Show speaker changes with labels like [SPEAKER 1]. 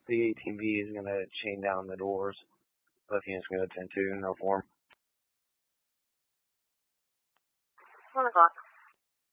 [SPEAKER 1] The 18B is going to chain down the doors. Both units going to attend to, no form.
[SPEAKER 2] 1 o'clock.